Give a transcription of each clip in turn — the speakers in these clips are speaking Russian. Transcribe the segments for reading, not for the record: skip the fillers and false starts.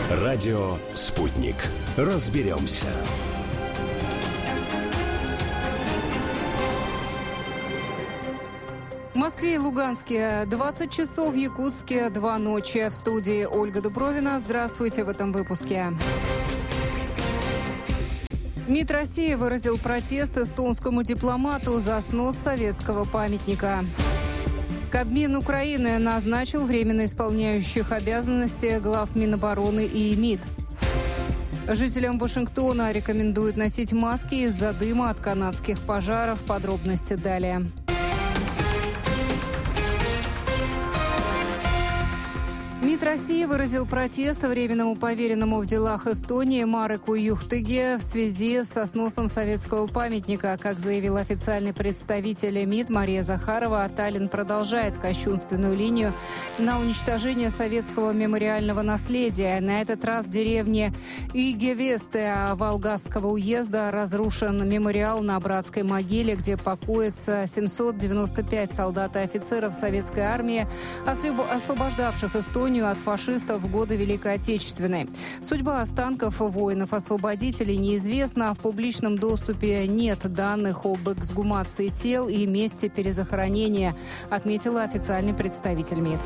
Радио «Спутник». Разберемся. В Москве и Луганске 20 часов, в Якутске 2 ночи. В студии Ольга Дубровина. Здравствуйте в этом выпуске. МИД России выразил протест эстонскому дипломату за снос советского памятника. Кабмин Украины назначил временно исполняющих обязанности глав Минобороны и МИД. Жителям Вашингтона рекомендуют носить маски из-за дыма от канадских пожаров. Подробности далее. МИД России выразил протест временному поверенному в делах Эстонии Мареку Юхтыге в связи со сносом советского памятника. Как заявил официальный представитель МИД Мария Захарова, Таллин продолжает кощунственную линию на уничтожение советского мемориального наследия. На этот раз в деревне Игевесте Волгасского уезда разрушен мемориал на братской могиле, где покоятся 795 солдат и офицеров советской армии, освобождавших Эстонию от фашистов в годы Великой Отечественной. Судьба останков воинов-освободителей неизвестна. В публичном доступе нет данных об эксгумации тел и месте перезахоронения, отметила официальный представитель МИД.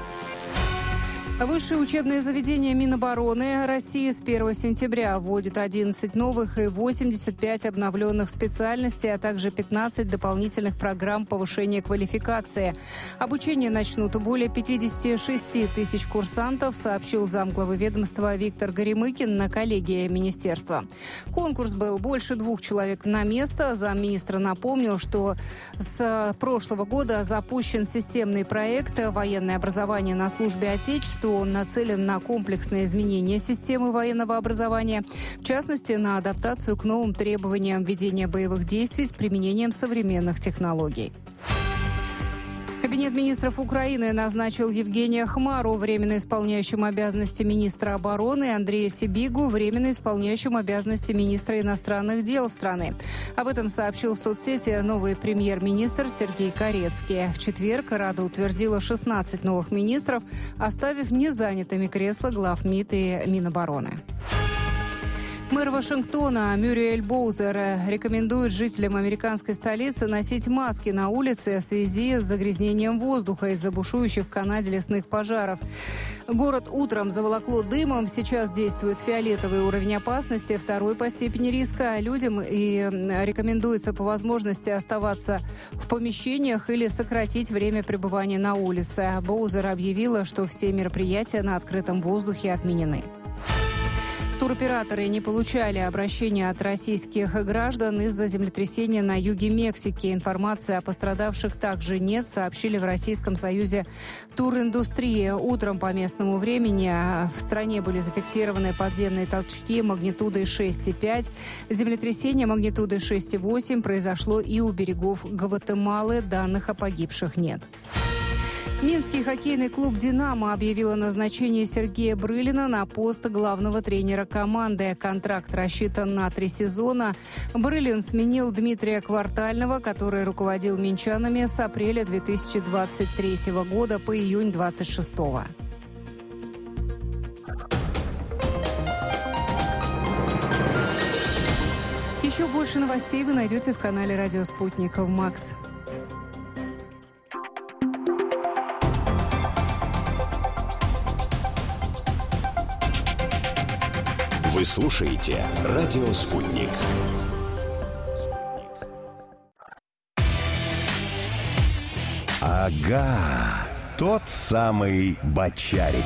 Высшие учебные заведения Минобороны России с 1 сентября вводят 11 новых и 85 обновленных специальностей, а также 15 дополнительных программ повышения квалификации. Обучение начнут более 56 тысяч курсантов, сообщил замглавы ведомства Виктор Горемыкин на коллегии министерства. Конкурс был больше 2 человек на место. Замминистра напомнил, что с прошлого года запущен системный проект «Военное образование на службе Отечеству». Он нацелен на комплексное изменение системы военного образования, в частности, на адаптацию к новым требованиям ведения боевых действий с применением современных технологий. Кабинет министров Украины назначил Евгения Хмару временно исполняющим обязанности министра обороны и Андрея Сибигу временно исполняющим обязанности министра иностранных дел страны. Об этом сообщил в соцсети новый премьер-министр Сергей Карецкий. В четверг Рада утвердила 16 новых министров, оставив незанятыми кресла глав МИД и Минобороны. Мэр Вашингтона Мюриэль Боузер рекомендует жителям американской столицы носить маски на улице в связи с загрязнением воздуха из-за бушующих в Канаде лесных пожаров. Город утром заволокло дымом. Сейчас действует фиолетовый уровень опасности, 2 по степени риска. Людям и рекомендуется по возможности оставаться в помещениях или сократить время пребывания на улице. Боузер объявила, что все мероприятия на открытом воздухе отменены. Туроператоры не получали обращения от российских граждан из-за землетрясения на юге Мексики. Информации о пострадавших также нет, сообщили в Российском союзе туриндустрии. Утром по местному времени в стране были зафиксированы подземные толчки магнитудой 6,5. Землетрясение магнитудой 6,8 произошло и у берегов Гватемалы. Данных о погибших нет. Минский хоккейный клуб «Динамо» объявил о назначении Сергея Брылина на пост главного тренера команды. Контракт рассчитан на 3 сезона. Брылин сменил Дмитрия Квартального, который руководил минчанами с апреля 2023 года по июнь 2026. Еще больше новостей вы найдете в канале «Радио Спутник» в МАКС. Вы слушаете «Радио Спутник». Ага, тот самый бочарик.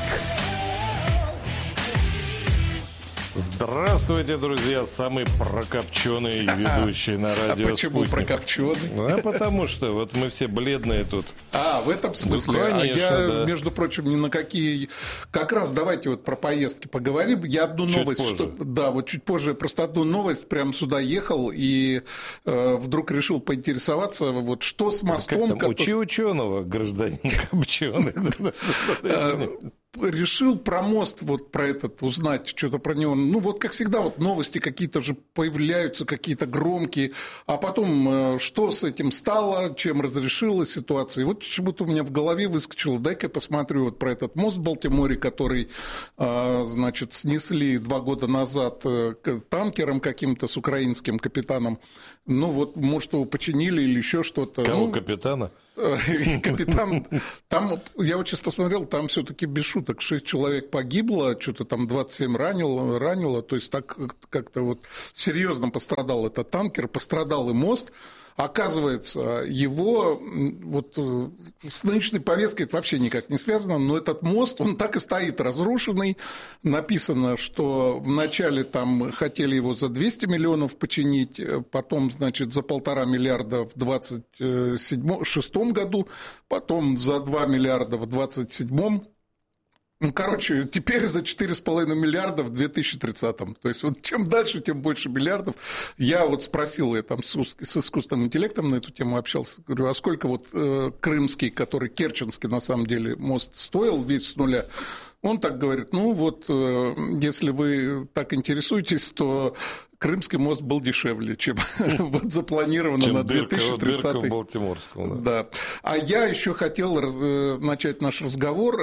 Здравствуйте, друзья, самый прокопченый ведущий на радио. А почему прокопченый? Потому что вот мы все бледные тут. В этом смысле. Ну, конечно, я, между прочим, ни на какие... Как раз давайте вот про поездки поговорим. Я одну новость... чуть позже. Просто одну новость. Прям сюда ехал и вдруг решил поинтересоваться, вот что с мостом... Учи ученого, гражданин Копченый. решил про мост, вот про этот узнать, что-то про него. Ну, вот как всегда, вот новости какие-то же появляются, какие-то громкие, а потом что с этим стало, чем разрешилась ситуация. И вот почему-то у меня в голове выскочило, дай-ка я посмотрю вот про этот мост в Балтиморе, который, значит, снесли 2 года назад танкером каким-то с украинским капитаном. Ну, вот, может, его починили или еще что-то. Кого, капитана? Капитан, там, я вот сейчас посмотрел, там все-таки без шуток 6 человек погибло, что-то там 27 ранило, то есть так как-то вот серьезно пострадал этот танкер, пострадал и мост. Оказывается, его вот с нынешней повесткой это вообще никак не связано, но этот мост, он так и стоит разрушенный. Написано, что вначале там хотели его за 200 миллионов починить, потом, значит, за 1,5 миллиарда в 2026 году, потом за 2 миллиарда в 2027. Ну, короче, теперь за 4,5 миллиарда в 2030-м. То есть, вот чем дальше, тем больше миллиардов. Я вот спросил, я там с искусственным интеллектом на эту тему общался, говорю, а сколько вот крымский, который керченский, на самом деле, мост стоил весь с нуля? Он так говорит, ну вот, если вы так интересуетесь, то Крымский мост был дешевле, чем вот запланировано на 2030-й. Балтиморского, да. А я еще хотел начать наш разговор,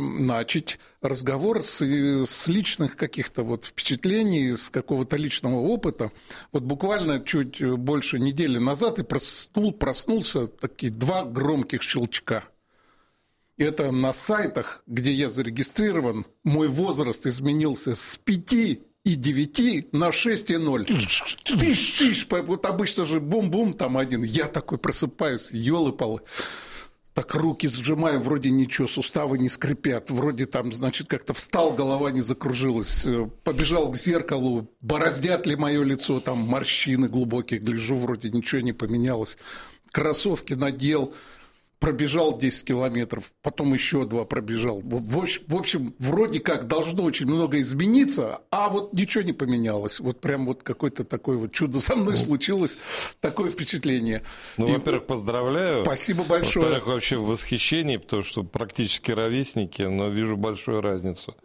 с личных каких-то вот впечатлений, с какого-то личного опыта. Вот буквально чуть больше недели назад и проснулся такие 2 громких щелчка. Это на сайтах, где я зарегистрирован, мой возраст изменился с 5,9 на 6,0. Тыш, вот обычно же бум-бум там один. Я такой просыпаюсь, ёлы-палы. Так руки сжимаю, вроде ничего, суставы не скрипят, вроде там, значит, как-то встал, голова не закружилась, побежал к зеркалу, бороздят ли мое лицо, там морщины глубокие, гляжу, вроде ничего не поменялось. Кроссовки надел. Пробежал 10 километров, потом еще 2 пробежал. В общем, вроде как должно очень много измениться, а вот ничего не поменялось. Вот прям вот какое-то такое вот чудо со мной случилось, такое впечатление. Ну, во-первых, поздравляю. Спасибо большое. Во-вторых, вообще в восхищении, потому что практически ровесники, но вижу большую разницу.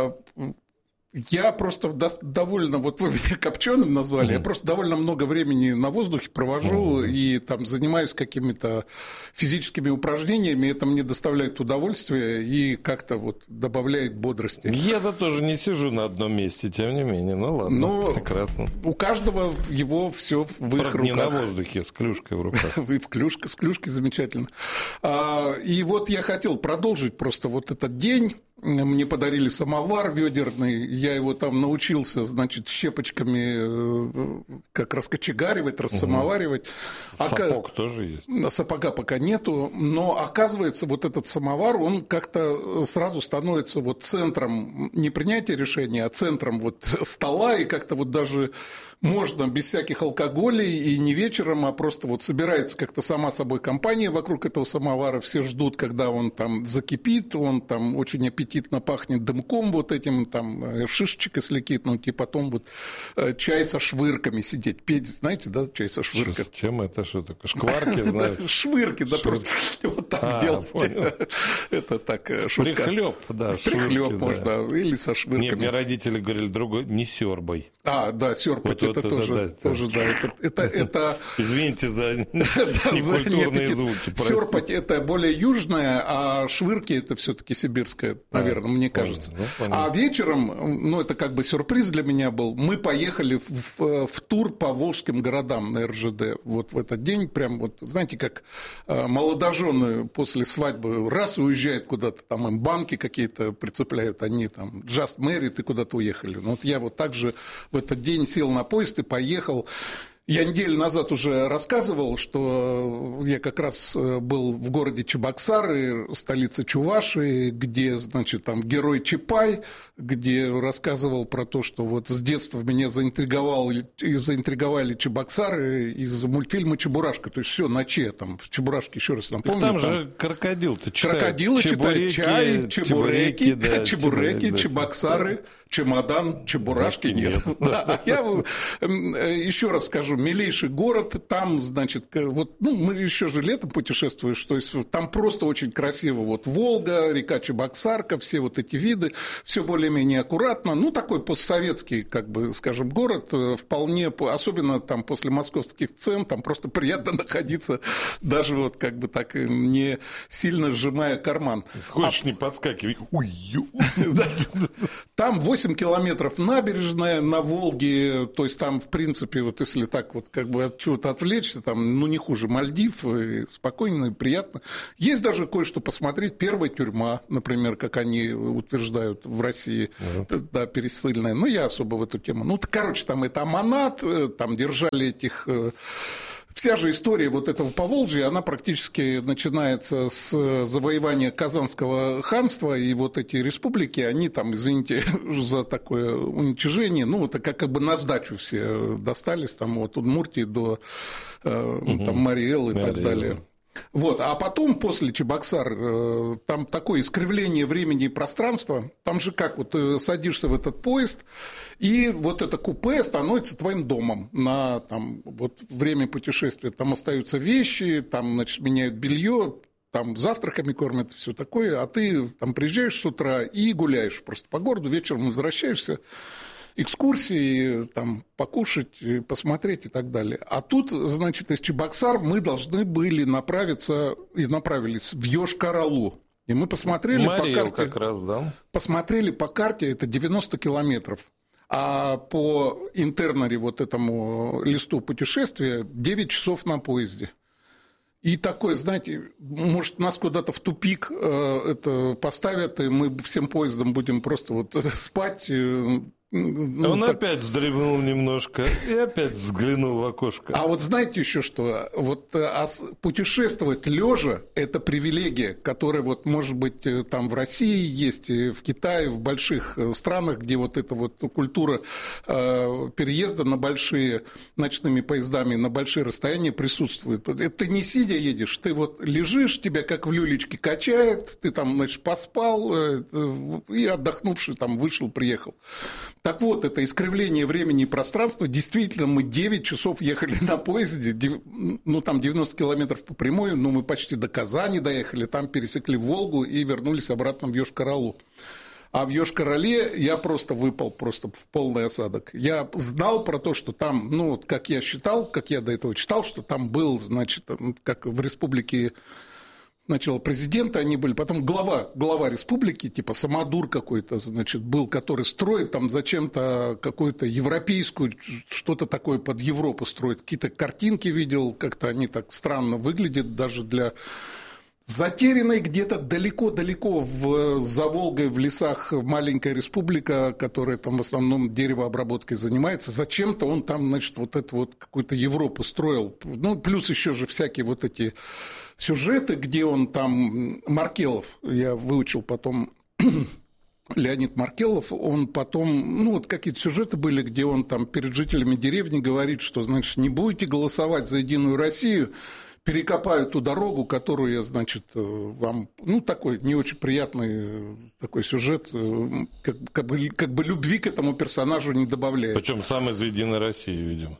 Я просто довольно, вот вы меня Копченым назвали, я просто довольно много времени на воздухе провожу и там занимаюсь какими-то физическими упражнениями, это мне доставляет удовольствие и как-то вот добавляет бодрости. Я-то тоже не сижу на одном месте, тем не менее, ну ладно, прекрасно. У каждого его все в их руках. Не на воздухе, с клюшкой в руках. С клюшкой замечательно. И вот я хотел продолжить просто вот этот день. Мне подарили самовар ведерный, я его там научился, значит, щепочками как раз кочегаривать, рассамоваривать. Сапог тоже есть? Сапога пока нету, но оказывается, вот этот самовар, он как-то сразу становится вот центром не принятия решения, а центром вот стола, и как-то вот даже можно без всяких алкоголей и не вечером, а просто вот собирается как-то сама собой компания вокруг этого самовара, все ждут, когда он там закипит, он там очень аппетитно пахнет дымком вот этим, там шишечкой сликитнуть, и потом вот чай со швырками сидеть, петь, знаете, да, чай со швырками. Чем это, что такое? Шкварки, знаешь? Швырки, да, просто вот так делать. Это так, шутка. Прихлёб, да. Прихлёб можно, или со швырками. Нет, мне родители говорили, другой, не сёрбай. Да, сёрбать. Это тоже, это... Извините за некультурные звуки. Сёрпать – это более южное, а швырки – это все-таки сибирское, наверное, мне кажется. А вечером, ну, это как бы сюрприз для меня был, мы поехали в тур по волжским городам на РЖД. Вот в этот день, прям вот, знаете, как молодожены после свадьбы раз уезжают куда-то, там им банки какие-то прицепляют, они там just married и куда-то уехали. Ну, вот я вот так же в этот день сел на поезд и поехал. Я неделю назад уже рассказывал, что я как раз был в городе Чебоксары, столица Чувашии, где, значит, там герой Чапай, где рассказывал про то, что вот с детства меня заинтриговали Чебоксары из мультфильма «Чебурашка». То есть все на Че, там в Чебурашке, еще раз напомню. Там же крокодил-то читает. Крокодилы читают чай, чебуреки, Чебоксары, чемодан, Чебурашки нет. Да, я еще раз скажу, милейший город, там, значит, вот, ну, мы еще же летом путешествуем, то есть там просто очень красиво, вот Волга, река Чебоксарка, все вот эти виды, все более-менее аккуратно, ну, такой постсоветский, как бы, скажем, город, вполне, особенно там после московских цен, там просто приятно находиться, даже вот как бы так не сильно сжимая карман. Хочешь не подскакивай. Там 8 километров набережная на Волге, то есть там, в принципе, вот если так вот как бы от чего-то отвлечься, там, ну, не хуже Мальдив, и спокойно и приятно. Есть даже кое-что посмотреть. Первая тюрьма, например, как они утверждают в России, да, пересыльная. Но я особо в эту тему. Ну, короче, там это Аманат, там держали этих... Вся же история вот этого Поволжья, она практически начинается с завоевания Казанского ханства, и вот эти республики, они там, извините за такое уничижение, ну, вот как бы на сдачу все достались, там от Удмуртии до там, Марий-Эл и так далее. Вот, а потом, после Чебоксар, там такое искривление времени и пространства, там же как, вот садишься в этот поезд, и вот это купе становится твоим домом на там, вот, время путешествия, там остаются вещи, там, значит, меняют белье, там завтраками кормят, все такое, а ты там приезжаешь с утра и гуляешь просто по городу, вечером возвращаешься, экскурсии, там, покушать, посмотреть и так далее. А тут, значит, из Чебоксар мы должны были направиться и направились в Йошкар-Олу. И мы посмотрели по карте. Как раз, да? Посмотрели по карте, это 90 километров. А по интернаре, вот этому листу путешествия, 9 часов на поезде. И такое, знаете, может, нас куда-то в тупик это поставят, и мы всем поездом будем просто вот спать. Ну, он так... опять вздремнул немножко и опять взглянул в окошко. А вот знаете еще что? Вот путешествовать лежа – это привилегия, которая вот, может быть, там в России есть, в Китае, в больших странах, где вот эта вот культура переезда на большие ночными поездами на большие расстояния присутствует. Ты не сидя едешь, ты вот лежишь, тебя как в люлечке качает, ты там, значит, поспал и отдохнувший там вышел, приехал. Так вот, это искривление времени и пространства. Действительно, мы 9 часов ехали на поезде, ну, там 90 километров по прямой, но мы почти до Казани доехали, там пересекли Волгу и вернулись обратно в Йошкар-Олу. А в Йошкар-Оле я просто выпал просто в полный осадок. Я знал про то, что там, ну, как я считал, как я до этого читал, что там был, значит, как в республике... Сначала президенты они были, потом глава республики, типа Самодур какой-то, значит, был, который строит там зачем-то какую-то европейскую, что-то такое под Европу строит. Какие-то картинки видел, как-то они так странно выглядят даже для затерянной где-то далеко-далеко за Волгой в лесах маленькая республика, которая там в основном деревообработкой занимается. Зачем-то он там, значит, вот эту вот какую-то Европу строил. Ну, плюс еще же всякие вот эти... сюжеты, где он там, Маркелов, я выучил потом, Леонид Маркелов, он потом, ну, вот какие-то сюжеты были, где он там перед жителями деревни говорит, что, значит, не будете голосовать за Единую Россию, перекопаю ту дорогу, которую я, значит, вам... Ну, такой не очень приятный такой сюжет, как бы любви к этому персонажу не добавляет. Причем сам из Единой России, видимо.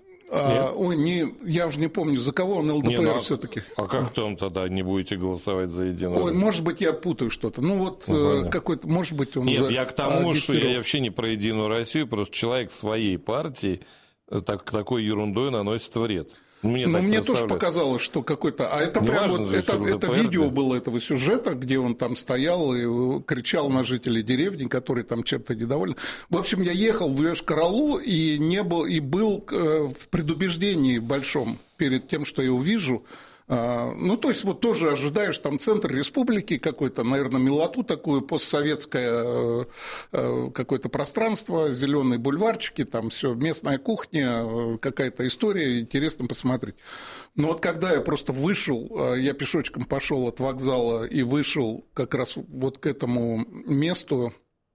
Я уже не помню, за кого он ЛДПР все-таки. А как там тогда не будете голосовать за Единую Россию? Может быть, я путаю что-то. Ну, вот какой-то, может быть, он... Нет, я к тому, что я вообще не про Единую Россию, просто человек своей партии такой ерундой наносит вред. Мне тоже показалось, что какой-то... А это прям вот, это видео было этого сюжета, где он там стоял и кричал на жителей деревни, которые там чем-то недовольны. В общем, я ехал в Йошкар-Олу и был в предубеждении большом перед тем, что я увижу. Ну, то есть, вот тоже ожидаешь там центр республики какой-то, наверное, милоту такую, постсоветское какое-то пространство, зеленые бульварчики, там все, местная кухня, какая-то история, интересно посмотреть. Но вот когда я просто вышел, я пешочком пошел от вокзала и вышел как раз вот к этому месту,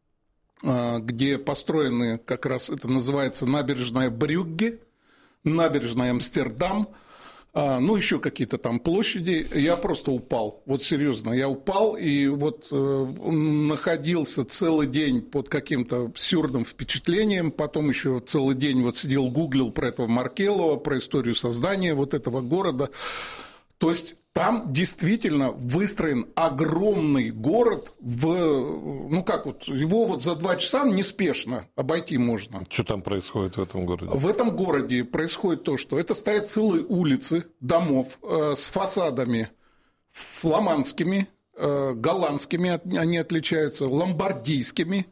где построены как раз, это называется набережная Брюгге, набережная Амстердам, ну, еще какие-то там площади, я просто упал, вот серьезно, я упал и вот находился целый день под каким-то абсурдным впечатлением, потом еще целый день вот сидел, гуглил про этого Маркелова, про историю создания вот этого города, то есть там действительно выстроен огромный город, ну как вот, его вот за 2 часа неспешно обойти можно. Что там происходит в этом городе? В этом городе происходит то, что это стоят целые улицы домов с фасадами фламандскими, голландскими они отличаются, ломбардийскими,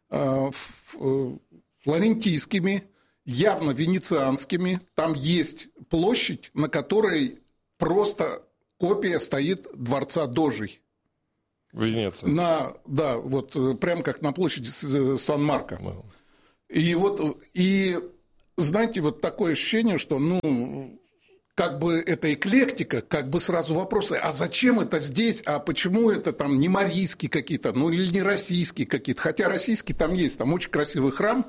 флорентийскими, явно венецианскими. Там есть площадь, на которой просто копия стоит дворца Дожей. В Венеции. Да, вот прям как на площади Сан-Марко. И знаете, вот такое ощущение, что, ну, как бы это эклектика, как бы сразу вопросы, а зачем это здесь, а почему это там не марийские какие-то, ну или не российские какие-то, хотя российские там есть, там очень красивый храм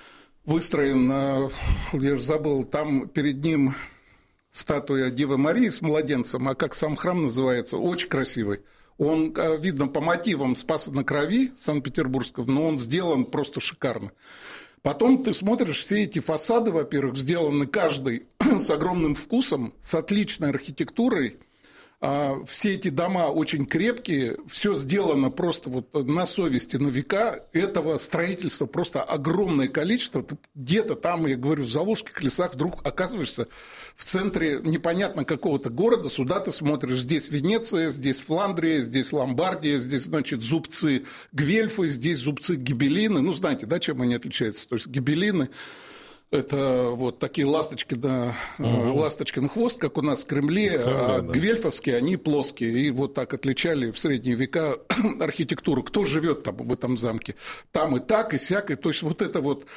выстроен, я же забыл, там перед ним статуя Девы Марии с младенцем, а как сам храм называется, очень красивый. Он, видно, по мотивам Спаса на Крови Санкт-Петербургского, но он сделан просто шикарно. Потом ты смотришь, все эти фасады, во-первых, сделаны каждый с огромным вкусом, с отличной архитектурой. Все эти дома очень крепкие, все сделано просто вот на совести, на века. Этого строительства просто огромное количество. Ты где-то там, я говорю, в Заволжских лесах вдруг оказываешься в центре непонятно какого-то города. Сюда ты смотришь, здесь Венеция, здесь Фландрия, здесь Ломбардия, здесь, значит, зубцы Гвельфы, здесь зубцы Гибеллины. Ну, знаете, да, чем они отличаются? То есть Гибеллины – это вот такие ласточки на ласточкин хвост, как у нас в Кремле, а гвельфовские, они плоские. И вот так отличали в средние века архитектуру. Кто живет там в этом замке? Там и так, и сяк. И, то есть вот это вот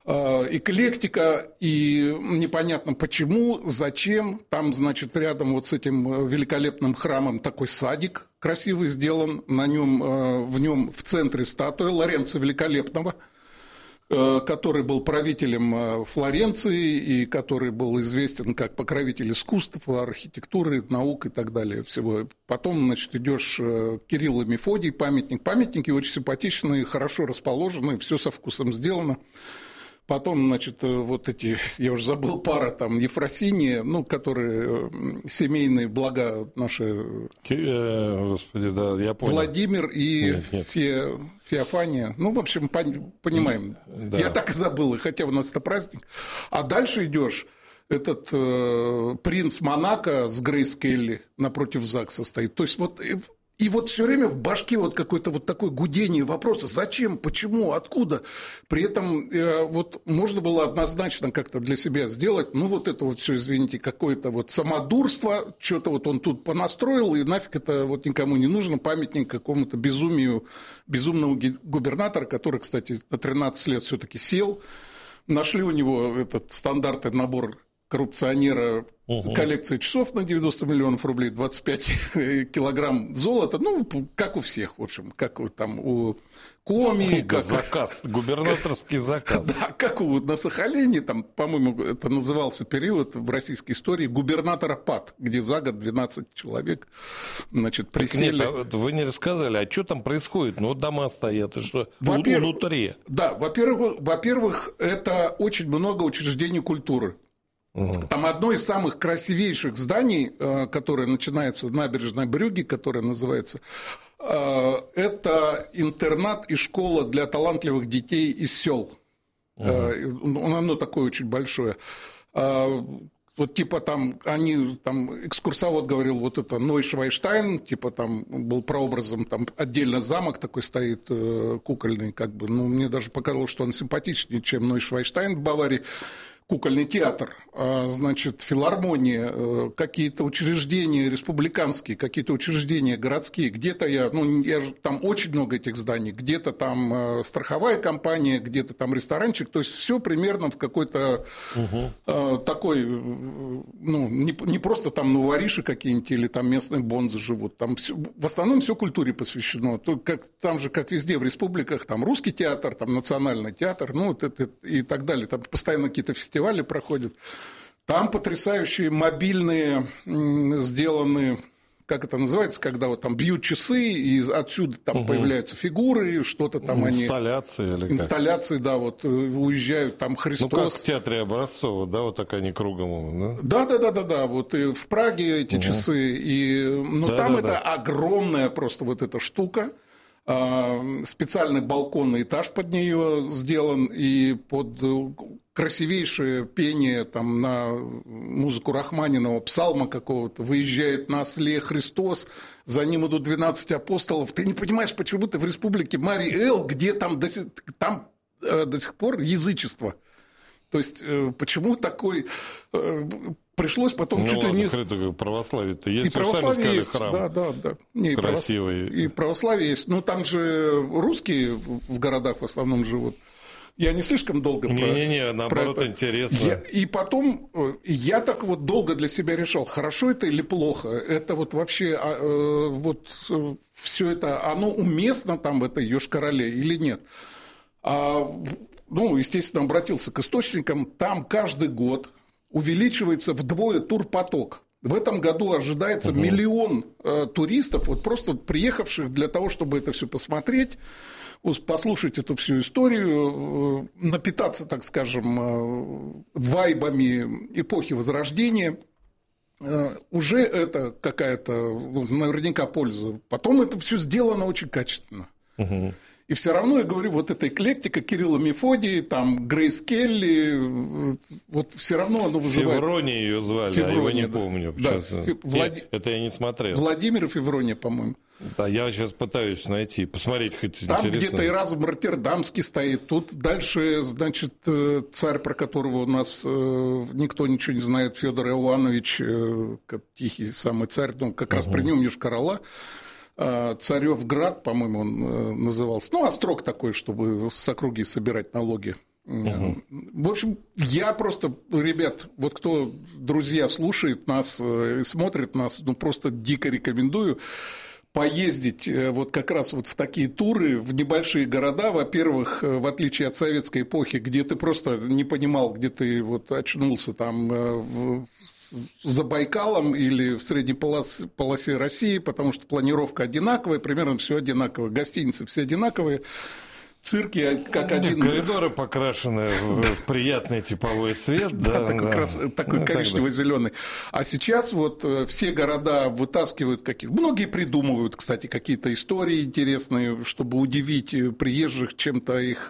эклектика, и непонятно почему, зачем. Там, значит, рядом вот с этим великолепным храмом такой садик красивый сделан. В нем в центре статуя Лоренцо Великолепного, который был правителем Флоренции и который был известен как покровитель искусств, архитектуры, наук и так далее всего. Потом, значит, идешь Кирилл и Мефодий, памятник. Памятники очень симпатичные, хорошо расположены, все со вкусом сделано. Потом, значит, вот эти, я уже забыл, пара там Ефросинья, ну, которые семейные блага наши. Господи, да, я понял. Владимир и Феофания. Ну, в общем, понимаем. Да. Я так и забыл, хотя у нас это праздник. А дальше идешь. Этот принц Монако с Грейс Келли напротив ЗАГСа стоит. То есть вот. И вот все время в башке вот какое-то вот такое гудение вопроса: зачем, почему, откуда. При этом вот можно было однозначно как-то для себя сделать, ну вот это вот все, извините, какое-то вот самодурство, что-то вот он тут понастроил, и нафиг это вот никому не нужно, памятник какому-то безумию безумного губернатора, который, кстати, на 13 лет все-таки сел. Нашли у него этот стандартный набор коррупционера, коллекция часов на 90 миллионов рублей, 25 килограмм золота, ну, как у всех, в общем, как там у Коми. Заказ, губернаторский заказ. Да, как на Сахалине, там, по-моему, это назывался период в российской истории губернатора ПАД, где за год 12 человек, значит, присели. Нет, вы не рассказали, а что там происходит? Ну, дома стоят, и что внутри? Да, во-первых, это очень много учреждений культуры. Там одно из самых красивейших зданий, которое начинается в набережной Брюгге, которое называется, это интернат и школа для талантливых детей из сел. Оно такое очень большое. Вот типа там экскурсовод говорил, вот это Нойшвайштайн, типа там был прообразом, там отдельно замок такой стоит кукольный, как бы, ну, мне даже показалось, что он симпатичнее, чем Нойшвайштайн в Баварии. Кукольный театр, значит, филармония, какие-то учреждения республиканские, какие-то учреждения городские, где-то там очень много этих зданий, где-то там страховая компания, где-то там ресторанчик, то есть все примерно в какой-то такой, ну, не просто там вориши какие-нибудь или там местные бонзы живут, там в основном все культуре посвящено, там же, как везде в республиках, там русский театр, там национальный театр, ну, вот это, и так далее, там постоянно какие-то фестивали проходят. Там потрясающие мобильные сделаны, как это называется, когда вот там бьют часы, и отсюда там появляются фигуры, что-то там инсталляции, они... Инсталляции, да, вот уезжают, там Христос. Ну, как в театре Образцова, да, вот так они кругом, да? Да, вот и в Праге эти часы, там это огромная просто вот эта штука, специальный балконный этаж под нее сделан, и под красивейшее пение там, на музыку Рахманинова, псалма какого-то, выезжает на осле Христос, за ним идут 12 апостолов. Ты не понимаешь, почему ты в республике Мари-Эл, где там до сих пор язычество. То есть, почему такой... Пришлось потом чуть ли не... Православие-то есть, и православие есть, храм. Да. Красивый. И православие есть. Ну, там же русские в городах в основном живут. Я не слишком долго наоборот, это. Интересно. И потом я так вот долго для себя решал, хорошо это или плохо. Это вот вообще вот все это, оно уместно там в этой Йошкар-Оле или нет. Естественно, обратился к источникам. Там каждый год увеличивается вдвое турпоток. В этом году ожидается 1 миллион туристов, вот просто приехавших для того, чтобы это все посмотреть, послушать эту всю историю, напитаться, так скажем, вайбами эпохи Возрождения. Уже это какая-то наверняка польза. Потом это все сделано очень качественно. И все равно, я говорю, вот эта эклектика Кирилла Мефодии, там Грейс Келли, вот все равно оно вызывает... Феврония ее звали, я его не помню. Да, это я не смотрел. Владимир Феврония, по-моему. Да, я сейчас пытаюсь найти, посмотреть хоть там интересно. Где-то Эразм Роттердамский стоит, тут дальше, значит, царь, про которого у нас никто ничего не знает, Федор Иоаннович, тихий самый царь, как раз при нем Йошкар-Ола. Царевград, по-моему, он назывался. Острог такой, чтобы с округи собирать налоги. В общем, я просто, ребят, вот кто, друзья, слушает нас и смотрит нас, просто дико рекомендую поездить вот как раз вот в такие туры, в небольшие города, во-первых, в отличие от советской эпохи, где ты просто не понимал, где ты вот очнулся там за Байкалом или в средней полосе России, потому что планировка одинаковая, примерно все одинаково, гостиницы все одинаковые, цирки как один. Коридоры покрашены в приятный типовой цвет. Такой коричнево-зеленый. А сейчас вот все города вытаскивают многие придумывают, кстати, какие-то истории интересные, чтобы удивить приезжих, чем-то их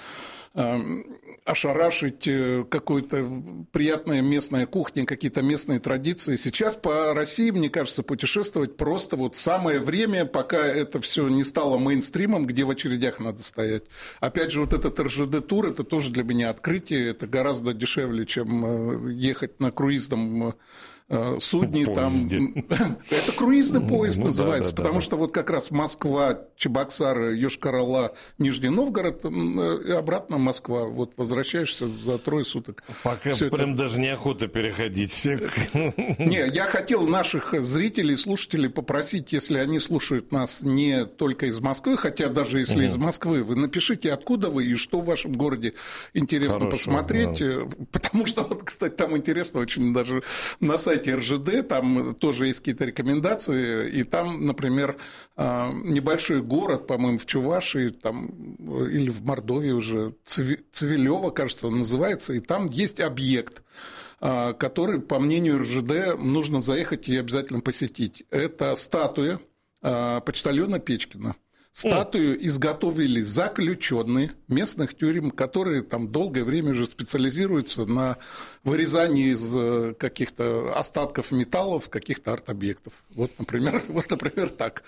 ошарашить, какой-то приятная местная кухня, какие-то местные традиции. Сейчас по России, мне кажется, путешествовать просто вот самое время, пока это все не стало мейнстримом, где в очередях надо стоять. Опять же, вот этот РЖД-тур, это тоже для меня открытие, это гораздо дешевле, чем ехать на круизном судне, там... Это круизный поезд называется, потому что вот как раз Москва, Чебоксары, Йошкар-Ола, Нижний Новгород, и обратно Москва. Вот возвращаешься за 3 суток. Пока прям даже неохота переходить. Не, я хотел наших зрителей, слушателей попросить, если они слушают нас не только из Москвы, хотя даже если из Москвы, вы напишите, откуда вы и что в вашем городе интересно посмотреть. Потому что, вот, кстати, там интересно очень даже на сайте РЖД, там тоже есть какие-то рекомендации, и там, например, небольшой город, по-моему, в Чувашии, там, или в Мордовии уже, Цивилево, кажется, он называется, и там есть объект, который, по мнению РЖД, нужно заехать и обязательно посетить. Это статуя почтальона Печкина. Статую изготовили заключенные местных тюрем, которые там долгое время уже специализируются на вырезании из каких-то остатков металлов каких-то арт-объектов. Вот, например, так.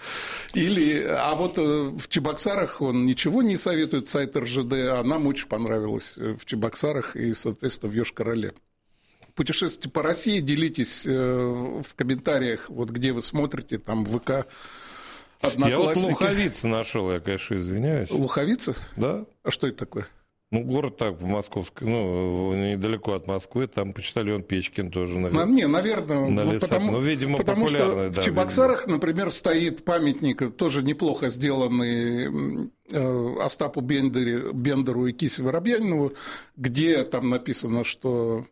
А вот в Чебоксарах он ничего не советует, сайт РЖД, а нам очень понравилось в Чебоксарах и, соответственно, в Йошкар-Оле. Путешествуйте по России, делитесь в комментариях, вот где вы смотрите, там ВК. Я вот Луховицы нашел, я, конечно, извиняюсь. Луховицы? Да. А что это такое? Город так, в московской, недалеко от Москвы, там почтальон Печкин тоже. Наверное, видимо, потому что в Чебоксарах, например, стоит памятник, тоже неплохо сделанный Остапу Бендеру и Кисе Воробьянинову, где там написано, что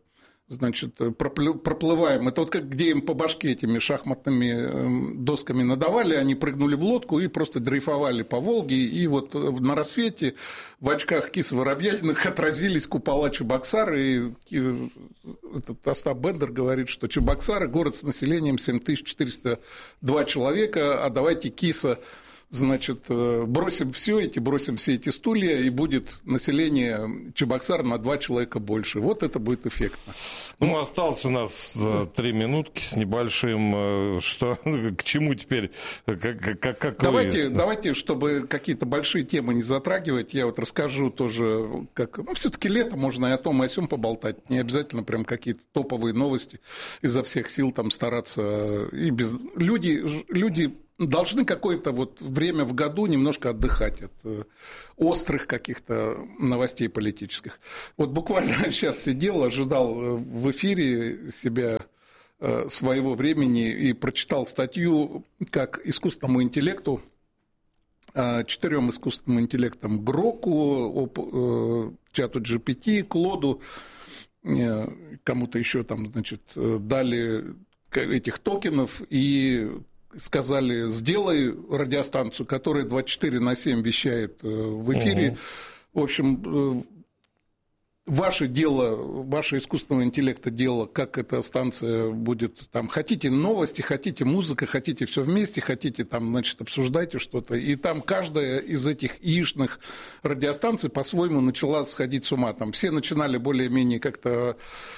значит, проплываем. Это вот как где им по башке этими шахматными досками надавали, они прыгнули в лодку и просто дрейфовали по Волге, и вот на рассвете в очках кис Воробьяниных отразились купола Чебоксары, и этот Остап Бендер говорит, что Чебоксары – город с населением 7402 человека, а давайте киса, значит, бросим все эти стулья, и будет население Чебоксар на 2 человека больше. Вот это будет эффектно. Ну, осталось у нас 3 минутки с небольшим. Что, к чему теперь? Давайте, чтобы какие-то большие темы не затрагивать, я вот расскажу тоже, как... Ну, все-таки лето, можно и о том, и о сём поболтать. Не обязательно прям какие-то топовые новости изо всех сил там стараться. И без... Люди должны какое-то вот время в году немножко отдыхать от острых каких-то новостей политических. Вот буквально сейчас сидел, ожидал в эфире себя своего времени и прочитал статью, как искусственному интеллекту, 4 искусственным интеллектам: Гроку, чату GPT, Клоду, кому-то еще там, значит, дали этих токенов и сказали: сделай радиостанцию, которая 24/7 вещает в эфире. В общем, ваше дело, ваше искусственного интеллекта дело, как эта станция будет там. Хотите новости, хотите музыка, хотите все вместе, хотите там, значит, обсуждайте что-то. И там каждая из этих яичных радиостанций по-своему начала сходить с ума. Там все начинали более-менее как-то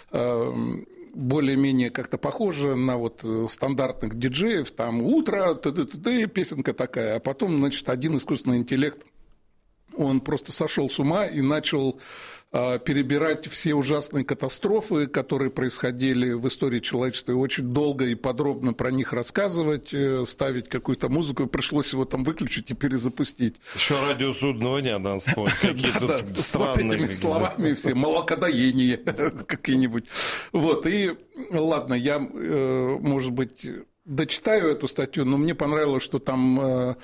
похоже на вот стандартных диджеев, там утро, песенка такая, а потом, значит, один искусственный интеллект, он просто сошел с ума и начал перебирать все ужасные катастрофы, которые происходили в истории человечества, и очень долго и подробно про них рассказывать, ставить какую-то музыку, и пришлось его там выключить и перезапустить. Еще радиосудного дня надо вспомнить. Да, с вот этими словами все, молокодоение какие-нибудь. Вот, и ладно, я, может быть, дочитаю эту статью, но мне понравилось, что там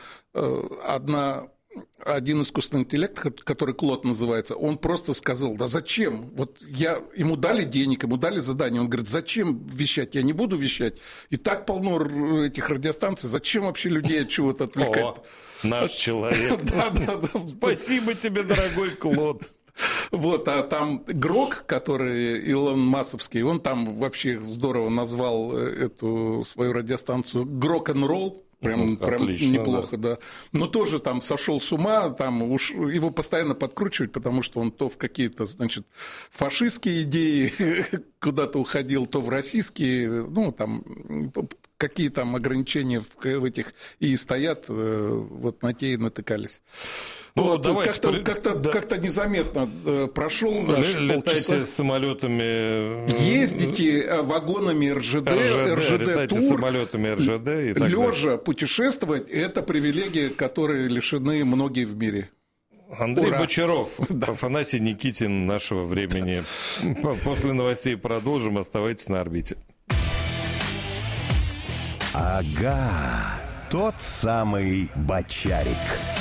один искусственный интеллект, который Клод называется, он просто сказал: да зачем? Вот ему дали денег, ему дали задание, он говорит: зачем вещать? Я не буду вещать. И так полно этих радиостанций, зачем вообще людей от чего-то отвлекать? О, наш человек. Да. Спасибо тебе, дорогой Клод. Вот, а там Грок, который Илон Масковский, он там вообще здорово назвал эту свою радиостанцию «Грок-н-ролл». Прям отлично, неплохо, да. Но тоже там сошел с ума, там уж его постоянно подкручивать, потому что он то в какие-то, значит, фашистские идеи куда-то уходил, то в российские, ну, там, какие там ограничения в этих и стоят, вот на те и натыкались. Ну, вот, как-то незаметно прошел наш полчаса. Летайте самолетами. Ездите вагонами РЖД тур. Самолетами РЖД и так лежа путешествовать – это привилегия, которой лишены многие в мире. Андрей Бочаров, Афанасий Никитин нашего времени. После новостей продолжим. Оставайтесь на орбите. Ага, тот самый Бочарик.